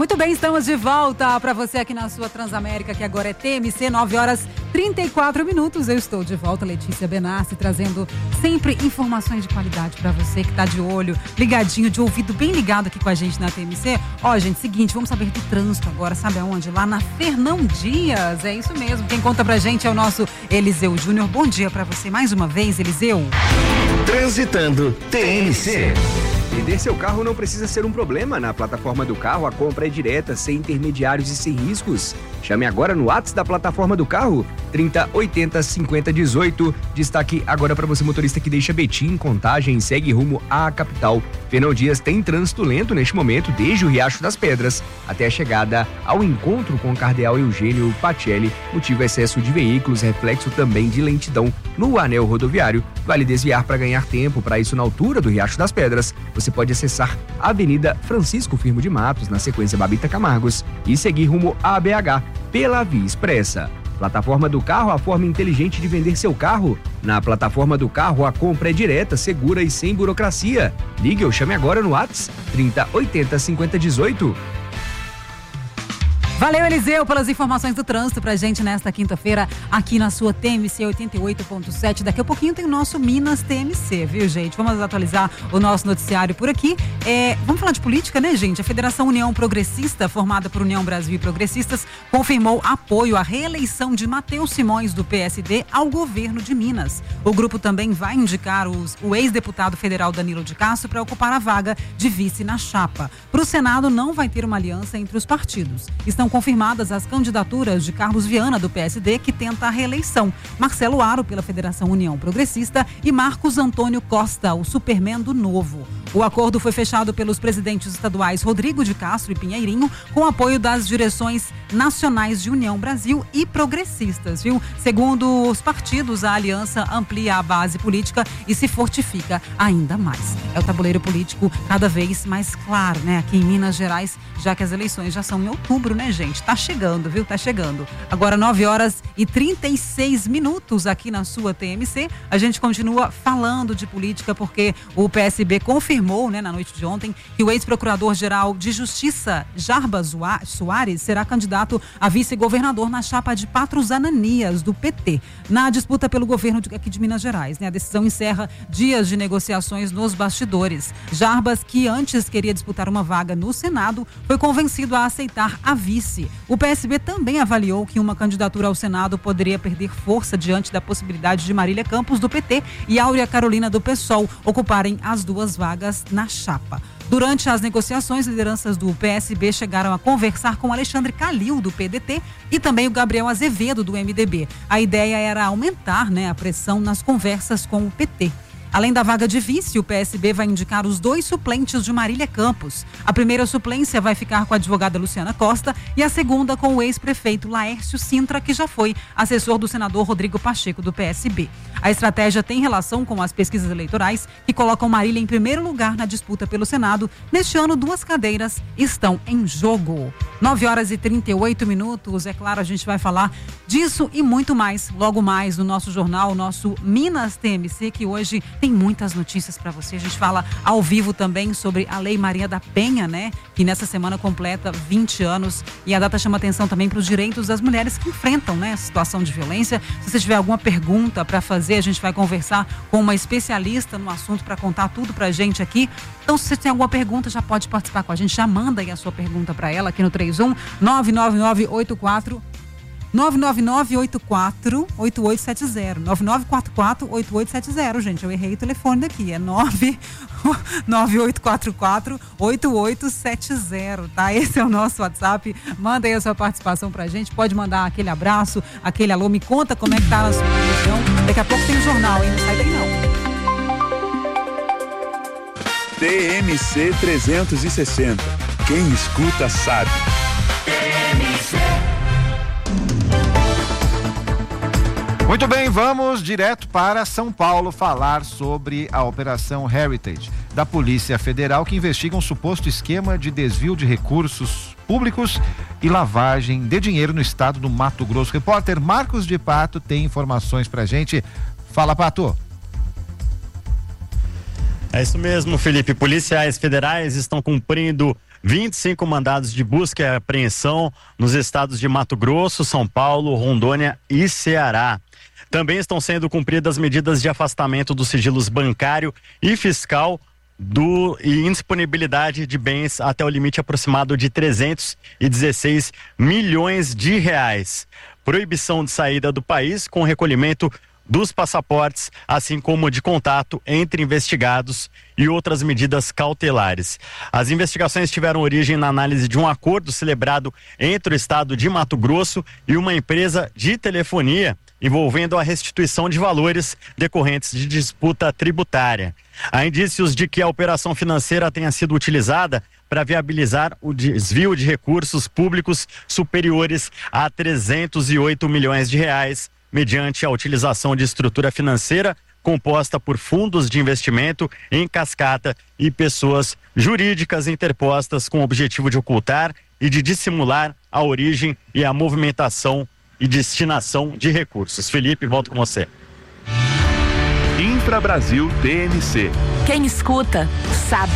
Muito bem, estamos de volta para você aqui na sua Transamérica, que agora é TMC, 9h34. Eu estou de volta, Letícia Benassi, trazendo sempre informações de qualidade para você que está de olho, ligadinho, de ouvido bem ligado aqui com a gente na TMC. Ó, gente, seguinte, vamos saber do trânsito agora, sabe aonde? Lá na Fernão Dias, é isso mesmo. Quem conta pra gente é o nosso Eliseu Júnior. Bom dia para você mais uma vez, Eliseu. Transitando TMC. Vender seu carro não precisa ser um problema. Na plataforma do carro, a compra é direta, sem intermediários e sem riscos. Chame agora no WhatsApp da plataforma do carro, 3080-5018. Destaque agora para você, motorista que deixa Betim, Contagem, segue rumo à capital. Fernão Dias tem trânsito lento neste momento, desde o Riacho das Pedras até a chegada ao encontro com o Cardeal Eugênio Pacelli. Motivo excesso de veículos, reflexo também de lentidão no anel rodoviário. Vale desviar para ganhar tempo. Para isso, na altura do Riacho das Pedras, você pode acessar a Avenida Francisco Firmo de Matos, na sequência Babita Camargos, e seguir rumo à BH pela Via Expressa. Plataforma do carro, a forma inteligente de vender seu carro. Na plataforma do carro, a compra é direta, segura e sem burocracia. Ligue ou chame agora no WhatsApp 3080-5018. Valeu, Eliseu, pelas informações do trânsito pra gente nesta quinta-feira aqui na sua TMC 88.7. Daqui a pouquinho tem o nosso Minas TMC, viu, gente? Vamos atualizar o nosso noticiário por aqui. Vamos falar de política, né, gente? A Federação União Progressista, formada por União Brasil e Progressistas, confirmou apoio à reeleição de Matheus Simões, do PSD, ao governo de Minas. O grupo também vai indicar o ex-deputado federal Danilo de Castro para ocupar a vaga de vice na chapa. Para o Senado, não vai ter uma aliança entre os partidos. Estão confirmadas as candidaturas de Carlos Viana, do PSD, que tenta a reeleição, Marcelo Aro, pela Federação União Progressista, e Marcos Antônio Costa, o Superman do Novo. O acordo foi fechado pelos presidentes estaduais Rodrigo de Castro e Pinheirinho, com apoio das direções nacionais de União Brasil e Progressistas, viu? Segundo os partidos, a aliança amplia a base política e se fortifica ainda mais. É o tabuleiro político cada vez mais claro, né? Aqui em Minas Gerais, já que as eleições já são em outubro, né, gente? Tá chegando, viu? Tá chegando. Agora 9h36 aqui na sua TMC. A gente continua falando de política porque o PSB confirmou, né, na noite de ontem, que o ex-procurador-geral de Justiça, Jarbas Soares, será candidato a vice-governador na chapa de Patrus Ananias, do PT, na disputa pelo governo aqui de Minas Gerais, né? A decisão encerra dias de negociações nos bastidores. Jarbas, que antes queria disputar uma vaga no Senado, foi convencido a aceitar a vice. O PSB também avaliou que uma candidatura ao Senado poderia perder força diante da possibilidade de Marília Campos, do PT, e Áurea Carolina, do PSOL, ocuparem as duas vagas na chapa. Durante as negociações, lideranças do PSB chegaram a conversar com Alexandre Calil, do PDT, e também o Gabriel Azevedo, do MDB. A ideia era aumentar, né, a pressão nas conversas com o PT. Além da vaga de vice, o PSB vai indicar os 2 suplentes de Marília Campos. A primeira suplência vai ficar com a advogada Luciana Costa e a segunda com o ex-prefeito Laércio Sintra, que já foi assessor do senador Rodrigo Pacheco, do PSB. A estratégia tem relação com as pesquisas eleitorais que colocam Marília em primeiro lugar na disputa pelo Senado. Neste ano, 2 cadeiras estão em jogo. 9h38. É claro, a gente vai falar disso e muito mais, logo mais no nosso jornal, o nosso Minas TMC, que hoje tem muitas notícias para você. A gente fala ao vivo também sobre a Lei Maria da Penha, né? Que nessa semana completa 20 anos. E a data chama atenção também para os direitos das mulheres que enfrentam, né, a situação de violência. Se você tiver alguma pergunta para fazer, a gente vai conversar com uma especialista no assunto para contar tudo pra gente aqui. Então, se você tem alguma pergunta, já pode participar com a gente. Já manda aí a sua pergunta para ela aqui no 31 99984 99984-8870. 9944-8870, gente. Eu errei o telefone daqui. É 9844-8870, tá? Esse é o nosso WhatsApp. Manda aí a sua participação pra gente. Pode mandar aquele abraço, aquele alô. Me conta como é que tá na sua região. Daqui a pouco tem o jornal, hein? Não sai daí, não. TMC 360. Quem escuta sabe. Muito bem, vamos direto para São Paulo falar sobre a Operação Heritage da Polícia Federal, que investiga um suposto esquema de desvio de recursos públicos e lavagem de dinheiro no estado do Mato Grosso. O repórter Marcos de Pato tem informações pra gente. Fala, Pato. É isso mesmo, Felipe. Policiais federais estão cumprindo 25 mandados de busca e apreensão nos estados de Mato Grosso, São Paulo, Rondônia e Ceará. Também estão sendo cumpridas medidas de afastamento dos sigilos bancário e fiscal e indisponibilidade de bens até o limite aproximado de 316 milhões de reais. Proibição de saída do país com recolhimento dos passaportes, assim como de contato entre investigados e outras medidas cautelares. As investigações tiveram origem na análise de um acordo celebrado entre o estado de Mato Grosso e uma empresa de telefonia envolvendo a restituição de valores decorrentes de disputa tributária. Há indícios de que a operação financeira tenha sido utilizada para viabilizar o desvio de recursos públicos superiores a 308 milhões de reais, mediante a utilização de estrutura financeira composta por fundos de investimento em cascata e pessoas jurídicas interpostas com o objetivo de ocultar e de dissimular a origem e a movimentação e destinação de recursos. Felipe, volto com você. Infra Brasil TMC. Quem escuta, sabe.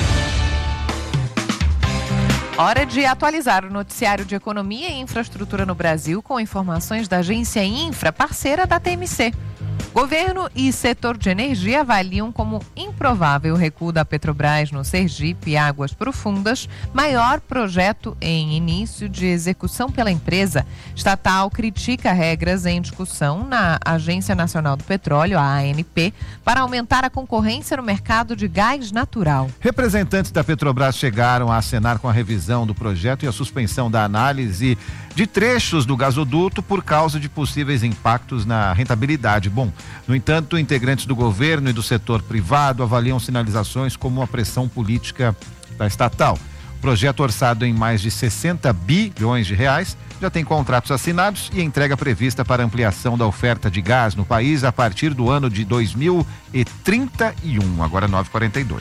Hora de atualizar o noticiário de economia e infraestrutura no Brasil com informações da agência Infra, parceira da TMC. Governo e setor de energia avaliam como improvável o recuo da Petrobras no Sergipe e Águas Profundas, maior projeto em início de execução pela empresa. Estatal critica regras em discussão na Agência Nacional do Petróleo, a ANP, para aumentar a concorrência no mercado de gás natural. Representantes da Petrobras chegaram a acenar com a revisão do projeto e a suspensão da análise de trechos do gasoduto por causa de possíveis impactos na rentabilidade. Bom, no entanto, integrantes do governo e do setor privado avaliam sinalizações como uma pressão política da estatal. O projeto, orçado em mais de 60 bilhões de reais, já tem contratos assinados e entrega prevista para ampliação da oferta de gás no país a partir do ano de 2031, agora 9h42.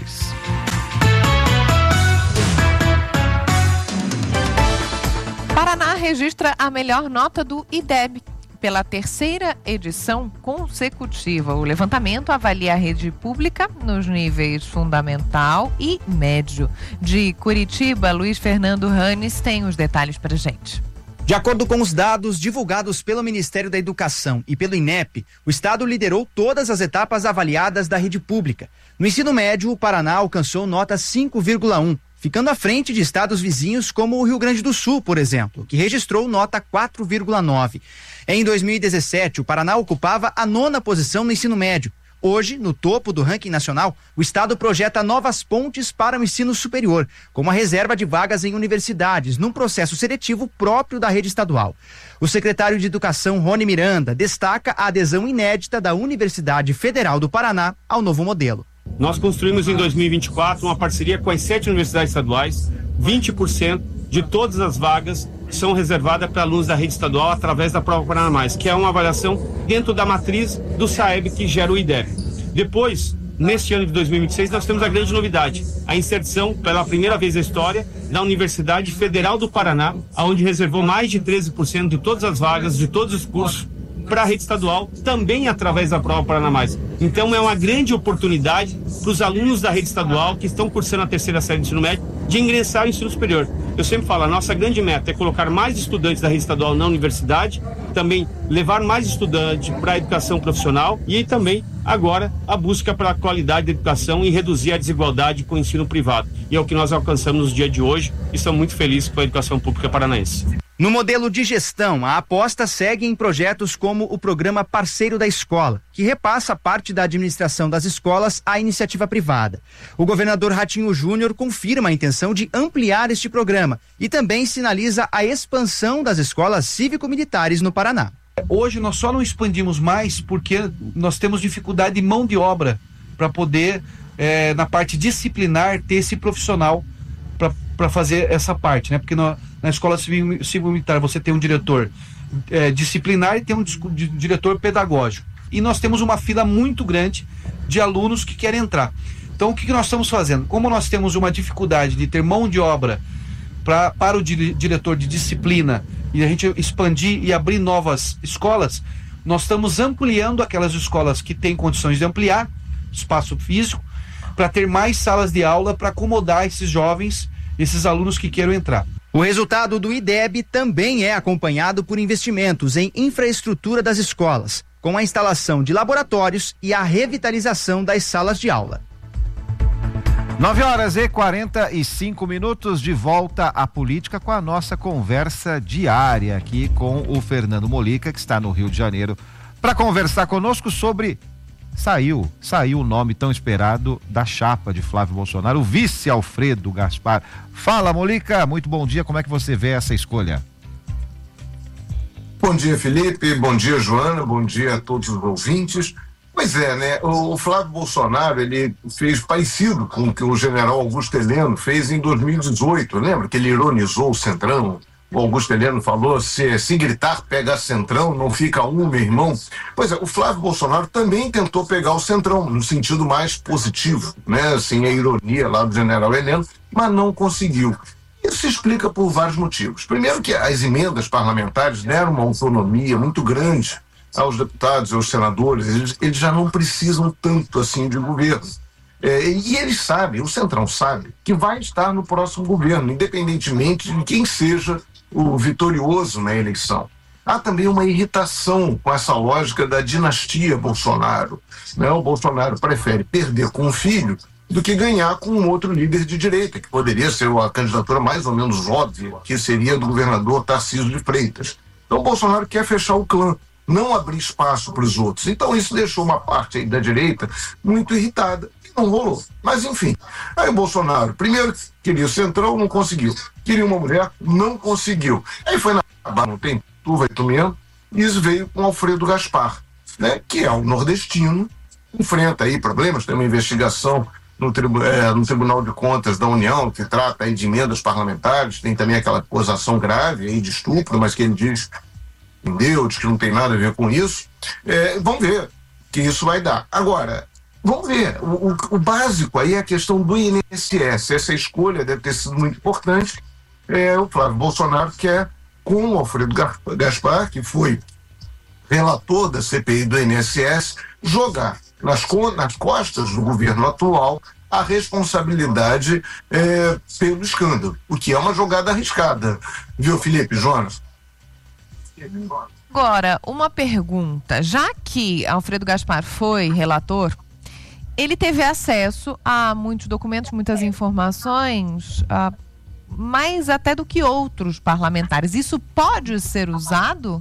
Paraná registra a melhor nota do IDEB pela terceira edição consecutiva. O levantamento avalia a rede pública nos níveis fundamental e médio. De Curitiba, Luiz Fernando Ranes tem os detalhes para a gente. De acordo com os dados divulgados pelo Ministério da Educação e pelo INEP, o estado liderou todas as etapas avaliadas da rede pública. No ensino médio, o Paraná alcançou nota 5,1. Ficando à frente de estados vizinhos como o Rio Grande do Sul, por exemplo, que registrou nota 4,9. Em 2017, o Paraná ocupava a 9ª posição no ensino médio. Hoje, no topo do ranking nacional, o estado projeta novas pontes para o ensino superior, como a reserva de vagas em universidades, num processo seletivo próprio da rede estadual. O secretário de Educação, Rony Miranda, destaca a adesão inédita da Universidade Federal do Paraná ao novo modelo. Nós construímos em 2024 uma parceria com as 7 universidades estaduais. 20% de todas as vagas são reservadas para alunos da rede estadual através da Prova Paraná Mais, que é uma avaliação dentro da matriz do SAEB que gera o IDEB. Depois, neste ano de 2026, nós temos a grande novidade, a inserção pela primeira vez na história da Universidade Federal do Paraná, onde reservou mais de 13% de todas as vagas, de todos os cursos, para a rede estadual, também através da Prova Paraná Mais. Então é uma grande oportunidade para os alunos da rede estadual que estão cursando a terceira série do ensino médio de ingressar ao ensino superior. Eu sempre falo, a nossa grande meta é colocar mais estudantes da rede estadual na universidade, também levar mais estudantes para a educação profissional e também, agora, a busca pela qualidade da educação e reduzir a desigualdade com o ensino privado. E é o que nós alcançamos no dia de hoje e estamos muito felizes com a educação pública paranaense. No modelo de gestão, a aposta segue em projetos como o programa Parceiro da Escola, que repassa parte da administração das escolas à iniciativa privada. O governador Ratinho Júnior confirma a intenção de ampliar este programa e também sinaliza a expansão das escolas cívico-militares no Paraná. Hoje nós só não expandimos mais porque nós temos dificuldade de mão de obra para poder, na parte disciplinar, ter esse profissional para fazer essa parte, né? Porque na escola civil-militar você tem um diretor disciplinar e tem um diretor pedagógico. E nós temos uma fila muito grande de alunos que querem entrar. Então o que nós estamos fazendo? Como nós temos uma dificuldade de ter mão de obra para o diretor de disciplina e a gente expandir e abrir novas escolas, nós estamos ampliando aquelas escolas que têm condições de ampliar espaço físico para ter mais salas de aula para acomodar esses jovens esses alunos que queiram entrar. O resultado do IDEB também é acompanhado por investimentos em infraestrutura das escolas, com a instalação de laboratórios e a revitalização das salas de aula. 9h45, de volta à política com a nossa conversa diária aqui com o Fernando Molica, que está no Rio de Janeiro, para conversar conosco sobre saiu o nome tão esperado da chapa de Flávio Bolsonaro, o vice Alfredo Gaspar. Fala, Molica, muito bom dia, como é que você vê essa escolha? Bom dia, Felipe, bom dia, Joana, bom dia a todos os ouvintes. Pois é, né, o Flávio Bolsonaro, ele fez parecido com o que o general Augusto Heleno fez em 2018, lembra que ele ironizou o Centrão? O Augusto Heleno falou, se gritar pega Centrão, não fica meu irmão. Pois é, o Flávio Bolsonaro também tentou pegar o Centrão, no sentido mais positivo, né, assim, a ironia lá do general Heleno, mas não conseguiu. Isso se explica por vários motivos. Primeiro que as emendas parlamentares deram uma autonomia muito grande aos deputados, aos senadores, eles já não precisam tanto assim de governo. E eles sabem, o Centrão sabe, que vai estar no próximo governo, independentemente de quem seja o vitorioso na eleição. Há também uma irritação com essa lógica da dinastia Bolsonaro, né? O Bolsonaro prefere perder com um filho do que ganhar com um outro líder de direita, que poderia ser a candidatura mais ou menos óbvia, que seria do governador Tarcísio de Freitas. Então o Bolsonaro quer fechar o clã, não abrir espaço para os outros. Então isso deixou uma parte aí da direita muito irritada. Não rolou. Mas enfim, aí o Bolsonaro primeiro queria o Centrão, não conseguiu. Queria uma mulher, não conseguiu. Aí foi na barra, não tem tu, vai tu mesmo, e isso veio com Alfredo Gaspar, né, que é um nordestino, enfrenta aí problemas, tem uma investigação no Tribunal de Contas da União, que trata aí de emendas parlamentares, tem também aquela acusação grave aí de estupro, mas que ele diz que não tem nada a ver com isso. Vamos ver que isso vai dar. Agora, vamos ver, o básico aí é a questão do INSS. Essa escolha deve ter sido muito importante. O Flávio Bolsonaro quer, com o Alfredo Gaspar, que foi relator da CPI do INSS, jogar nas costas do governo atual a responsabilidade pelo escândalo, o que é uma jogada arriscada. Viu, Felipe, Jonas? Agora, uma pergunta. Já que Alfredo Gaspar foi relator, ele teve acesso a muitos documentos, muitas informações, mais até do que outros parlamentares. Isso pode ser usado?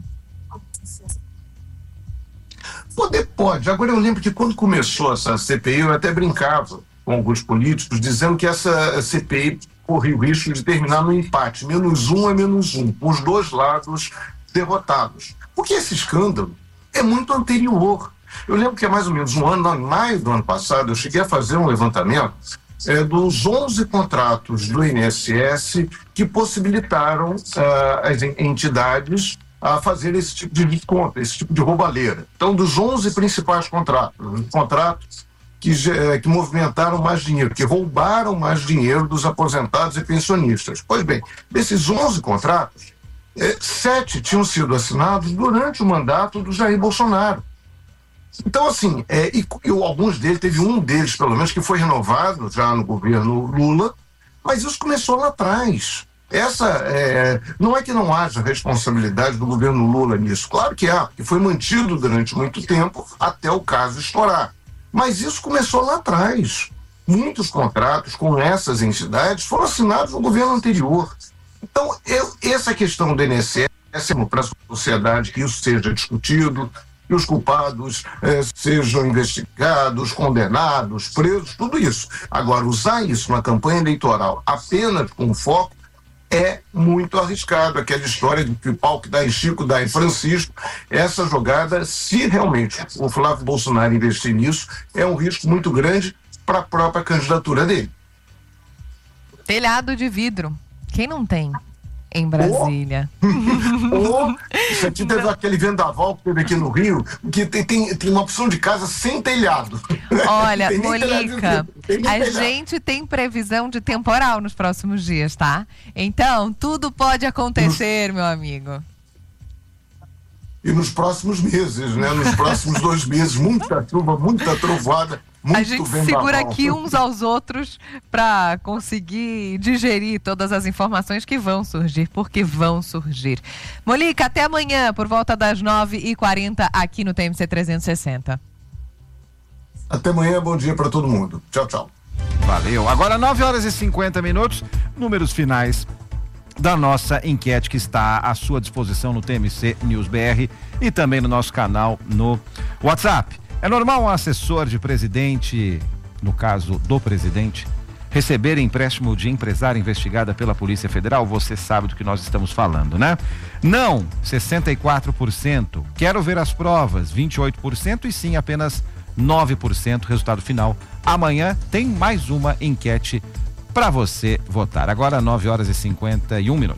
Pode. Agora eu lembro que quando começou essa CPI, eu até brincava com alguns políticos, dizendo que essa CPI corria o risco de terminar no empate. -1 é -1, com os dois lados derrotados. Porque esse escândalo é muito anterior. Eu lembro que há mais ou menos um ano, em maio do ano passado, eu cheguei a fazer um levantamento dos 11 contratos do INSS que possibilitaram as entidades a fazer esse tipo de desconto, esse tipo de roubalheira. Então, dos 11 principais contratos que movimentaram mais dinheiro, que roubaram mais dinheiro dos aposentados e pensionistas. Pois bem, desses 11 contratos, 7 tinham sido assinados durante o mandato do Jair Bolsonaro. Então, assim, alguns deles, teve um deles, pelo menos, que foi renovado já no governo Lula, mas isso começou lá atrás. Não é que não haja responsabilidade do governo Lula nisso, claro que há, que foi mantido durante muito tempo até o caso estourar. Mas isso começou lá atrás. Muitos contratos com essas entidades foram assinados no governo anterior. Então, essa questão do INSS é para a sociedade que isso seja discutido, que os culpados sejam investigados, condenados, presos, tudo isso. Agora, usar isso na campanha eleitoral apenas com foco é muito arriscado. Aquela história de que o pau que dá em Chico dá em Francisco, essa jogada, se realmente o Flávio Bolsonaro investir nisso, é um risco muito grande para a própria candidatura dele. Telhado de vidro. Quem não tem em Brasília? Isso aqui teve aquele vendaval que teve aqui no Rio, que tem uma opção de casa sem telhado. Olha, Molica, a gente tem previsão de temporal nos próximos dias, tá? Então, tudo pode acontecer, meu amigo. E nos próximos meses, né? Nos próximos 2 meses, muita chuva, muita trovoada. muito a gente bem segura babão. aqui uns aos outros para conseguir digerir todas as informações que vão surgir, porque vão surgir. Molica, até amanhã, por volta das 9h40, aqui no TMC 360. Até amanhã, bom dia para todo mundo. Tchau, tchau. Valeu. Agora 9h50, números finais da nossa enquete que está à sua disposição no TMC News BR e também no nosso canal no WhatsApp. É normal um assessor de presidente, no caso do presidente, receber empréstimo de empresária investigada pela Polícia Federal? Você sabe do que nós estamos falando, né? Não, 64%. Quero ver as provas, 28%. E sim, apenas 9%. Resultado final. Amanhã tem mais uma enquete para você votar. Agora 9h51.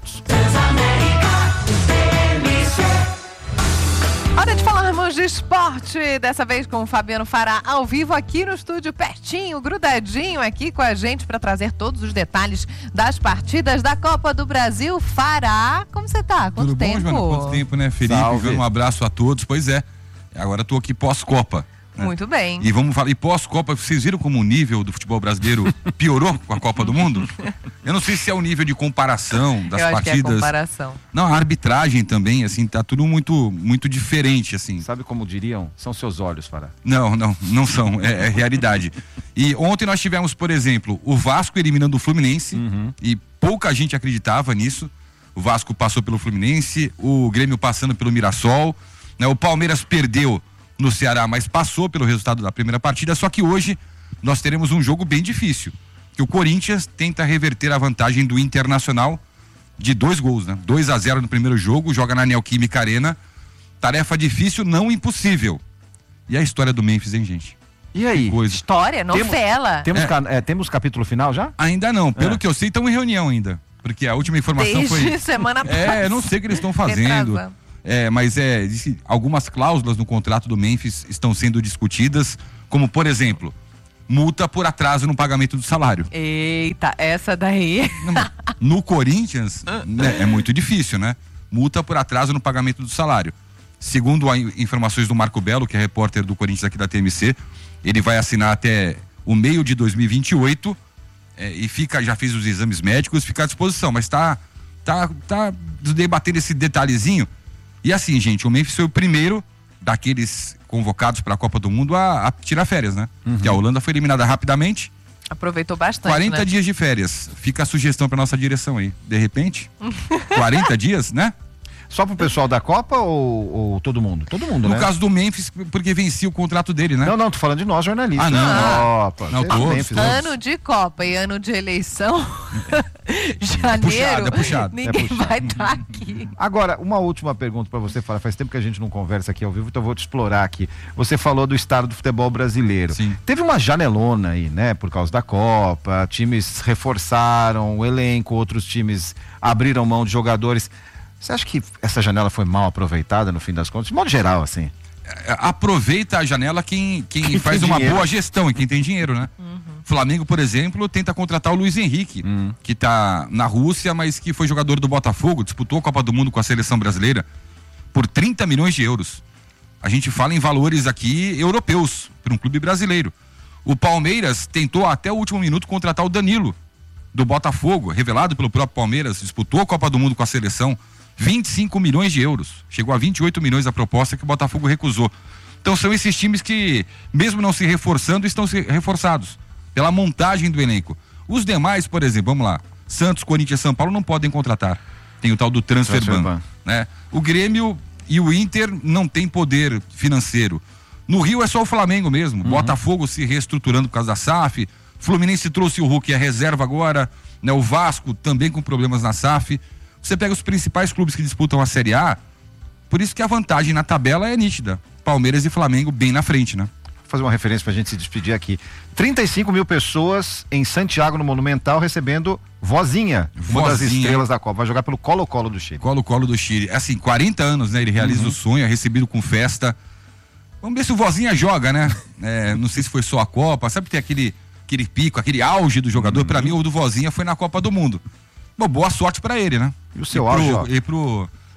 Hora de falarmos de esporte, dessa vez com o Fabiano Fará ao vivo aqui no estúdio, pertinho, grudadinho aqui com a gente para trazer todos os detalhes das partidas da Copa do Brasil. Fará, como você tá? Quanto Tudo tempo? bom, Joana? Quanto tempo, né, Felipe? Salve. Um abraço a todos. Pois é, agora tô aqui pós-Copa. Né? Muito bem. E vamos falar, e pós-Copa, vocês viram como o nível do futebol brasileiro piorou com a Copa do Mundo? Eu não sei se é o nível de comparação das Eu acho partidas. que é comparação. Não, a arbitragem também, assim, tá tudo muito, muito diferente, assim. Sabe como diriam? São seus olhos, Fará. Não são, é realidade. E ontem nós tivemos, por exemplo, o Vasco eliminando o Fluminense, e pouca gente acreditava nisso. O Vasco passou pelo Fluminense, o Grêmio passando pelo Mirassol, né? O Palmeiras perdeu no Ceará, mas passou pelo resultado da primeira partida, só que hoje nós teremos um jogo bem difícil, que o Corinthians tenta reverter a vantagem do Internacional de 2 gols, né? 2-0 no primeiro jogo, joga na Neoquímica Arena, tarefa difícil, não impossível. E a história do Memphis, hein, gente? E aí? História, novela. Temos capítulo final já? Ainda não, pelo que eu sei, estão em reunião ainda, porque a última informação Desde foi... semana passada. Eu não sei o que eles estão fazendo. Retrasado. Mas algumas cláusulas no contrato do Memphis estão sendo discutidas, como, por exemplo, multa por atraso no pagamento do salário. Eita, essa daí. No Corinthians, né, é muito difícil, né? Multa por atraso no pagamento do salário. Segundo informações do Marco Belo, que é repórter do Corinthians aqui da TMC, ele vai assinar até o meio de 2028 e já fez os exames médicos, fica à disposição, mas tá debatendo esse detalhezinho. E assim, gente, o Memphis foi o primeiro daqueles convocados para a Copa do Mundo a tirar férias, né? Que a Holanda foi eliminada rapidamente. Aproveitou bastante, 40 né? dias de férias. Fica a sugestão para nossa direção aí. De repente, 40 dias, né? Só pro pessoal da Copa ou todo mundo? Todo mundo, No né? caso do Memphis, porque vencia o contrato dele, né? Não, tô falando de nós jornalistas. Não. Não, todos. Ano de Copa e ano de eleição, janeiro, puxado. ninguém vai estar aqui. Agora, uma última pergunta pra você falar. Faz tempo que a gente não conversa aqui ao vivo, então eu vou te explorar aqui. Você falou do estado do futebol brasileiro. Sim. Teve uma janelona aí, né? Por causa da Copa, times reforçaram o elenco, outros times abriram mão de jogadores. Você acha que essa janela foi mal aproveitada no fim das contas? De modo geral, assim. Aproveita a janela quem faz uma boa gestão e quem tem dinheiro, né? Flamengo, por exemplo, tenta contratar o Luiz Henrique, que tá na Rússia, mas que foi jogador do Botafogo, disputou a Copa do Mundo com a seleção brasileira por 30 milhões de euros. A gente fala em valores aqui europeus, para um clube brasileiro. O Palmeiras tentou até o último minuto contratar o Danilo, do Botafogo, revelado pelo próprio Palmeiras, disputou a Copa do Mundo com a seleção, 25 milhões de euros. Chegou a 28 milhões a proposta que o Botafogo recusou. Então são esses times que, mesmo não se reforçando, estão se reforçados pela montagem do elenco. Os demais, por exemplo, vamos lá, Santos, Corinthians e São Paulo não podem contratar. Tem o tal do transfer ban, né? O Grêmio e o Inter não têm poder financeiro. No Rio é só o Flamengo mesmo. Botafogo se reestruturando por causa da SAF. Fluminense trouxe o Hulk, é reserva agora, né? O Vasco também com problemas na SAF. Você pega os principais clubes que disputam a Série A, por isso que a vantagem na tabela é nítida. Palmeiras e Flamengo bem na frente, né? Vou fazer uma referência pra gente se despedir aqui. 35 mil pessoas em Santiago, no Monumental, recebendo Vozinha, uma das estrelas da Copa. Vai jogar pelo Colo-Colo do Chile. Colo-Colo do Chile. Assim, 40 anos, né? Ele realiza o sonho, é recebido com festa. Vamos ver se o Vozinha joga, né? Não sei se foi só a Copa. Sabe que tem aquele pico, aquele auge do jogador? Pra mim, o do Vozinha foi na Copa do Mundo. Bom, boa sorte pra ele, né? E o seu auge? E pro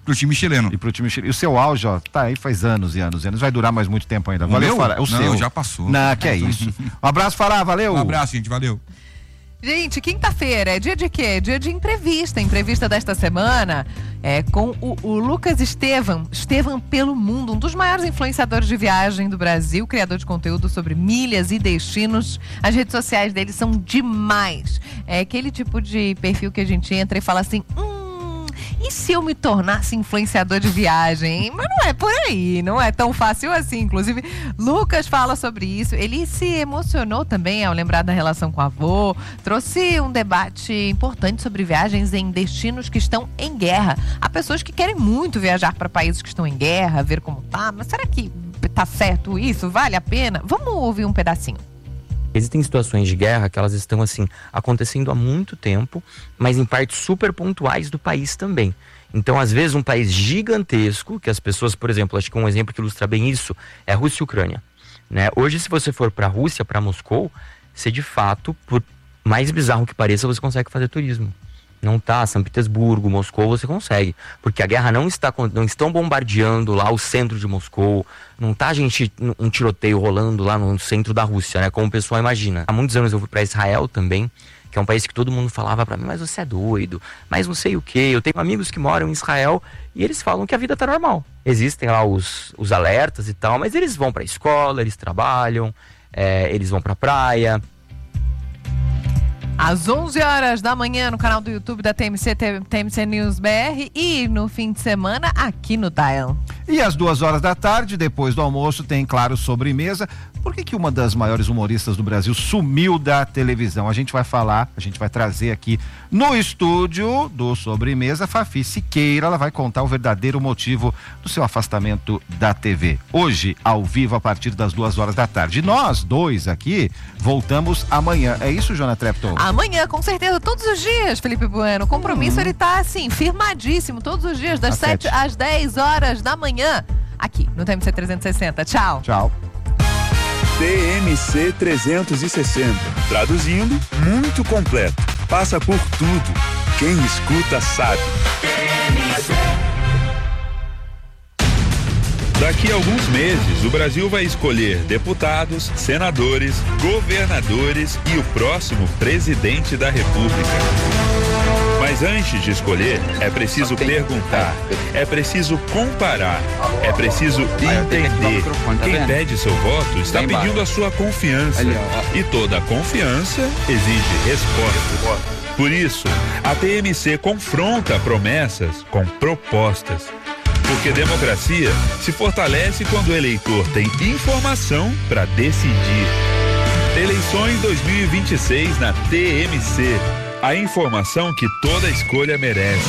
pro time chileno. E o seu auge, ó, tá aí faz anos e anos e anos. Vai durar mais muito tempo ainda. Valeu, Fará. Não, seu. Já passou. Não, que é isso. Um abraço, Fará, valeu. Um abraço, gente, valeu. Gente, quinta-feira é dia de quê? Dia de entrevista. Entrevista desta semana é com o Lucas Estevam pelo mundo, um dos maiores influenciadores de viagem do Brasil, criador de conteúdo sobre milhas e destinos. As redes sociais dele são demais. É aquele tipo de perfil que a gente entra e fala assim, e se eu me tornasse influenciador de viagem? Mas não é por aí, não é tão fácil assim. Inclusive, Lucas fala sobre isso. Ele se emocionou também ao lembrar da relação com o avô. Trouxe um debate importante sobre viagens em destinos que estão em guerra. Há pessoas que querem muito viajar para países que estão em guerra, ver como tá. Mas será que tá certo isso? Vale a pena? Vamos ouvir um pedacinho. Existem situações de guerra que elas estão assim acontecendo há muito tempo, mas em partes super pontuais do país também. Então, às vezes, um país gigantesco, que as pessoas, por exemplo, acho que um exemplo que ilustra bem isso é a Rússia e a Ucrânia, né? Hoje, se você for para a Rússia, para Moscou, você de fato, por mais bizarro que pareça, você consegue fazer turismo. Não tá, São Petersburgo, Moscou, você consegue. Porque a guerra não estão bombardeando lá o centro de Moscou. Não tá, gente, um tiroteio rolando lá no centro da Rússia, né? Como o pessoal imagina. Há muitos anos eu fui para Israel também, que é um país que todo mundo falava para mim, mas você é doido, mas não sei o quê. Eu tenho amigos que moram em Israel e eles falam que a vida tá normal. Existem lá os alertas e tal, mas eles vão pra escola, eles trabalham, eles vão pra praia. Às 11 horas da manhã no canal do YouTube da TMC News BR e no fim de semana aqui no Dial. E às 2 horas da tarde, depois do almoço, tem, claro, sobremesa. Por que uma das maiores humoristas do Brasil sumiu da televisão? A gente vai falar, a gente vai trazer aqui no estúdio do Sobremesa, Fafi Siqueira. Ela vai contar o verdadeiro motivo do seu afastamento da TV. Hoje, ao vivo, a partir das 2 horas da tarde. Nós dois aqui voltamos amanhã. É isso, Joana Trepton? Amanhã, com certeza, todos os dias, Felipe Bueno. O compromisso, ele tá assim, firmadíssimo, todos os dias, das 7 às 10 horas da manhã, aqui no TMC 360. Tchau. Tchau. TMC 360. Traduzindo, muito completo. Passa por tudo. Quem escuta sabe. Daqui a alguns meses, o Brasil vai escolher deputados, senadores, governadores e o próximo presidente da República. Mas antes de escolher, é preciso perguntar, é preciso comparar, é preciso entender. Quem pede seu voto está pedindo a sua confiança. E toda confiança exige resposta. Por isso, a TMC confronta promessas com propostas. Porque democracia se fortalece quando o eleitor tem informação para decidir. Eleições 2026 na TMC. A informação que toda escolha merece.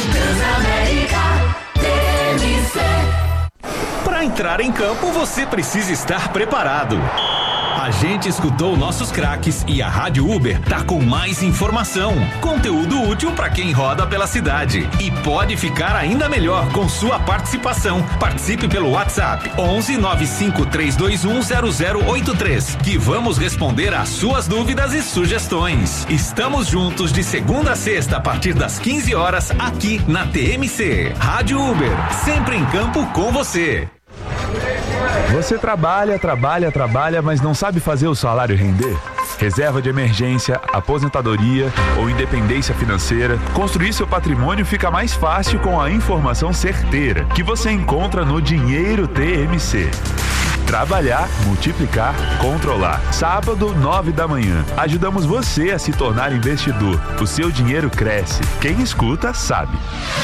Para entrar em campo, você precisa estar preparado. A gente escutou nossos craques e a Rádio Uber tá com mais informação, conteúdo útil para quem roda pela cidade. E pode ficar ainda melhor com sua participação. Participe pelo WhatsApp 11 95 321 0083, que vamos responder às suas dúvidas e sugestões. Estamos juntos de segunda a sexta a partir das 15 horas aqui na TMC. Rádio Uber, sempre em campo com você. Você trabalha, mas não sabe fazer o salário render? Reserva de emergência, aposentadoria ou independência financeira, construir seu patrimônio fica mais fácil com a informação certeira que você encontra no Dinheiro TMC. Trabalhar, multiplicar, controlar. Sábado, 9 da manhã. Ajudamos você a se tornar investidor. O seu dinheiro cresce. Quem escuta, sabe.